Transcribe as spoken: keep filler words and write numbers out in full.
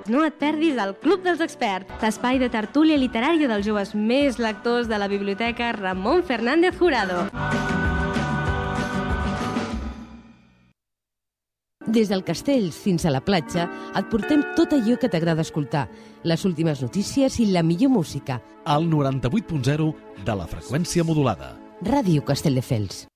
No et perdis el Club dels Experts, l'espai de tertúlia literària dels joves més lectors de la Biblioteca Ramon Fernández Jurado. Des del castell fins a la platja et portem tot allò que t'agrada escoltar, les últimes notícies i la millor música. Al noranta-vuit punt zero de la freqüència modulada. Ràdio Castelldefels.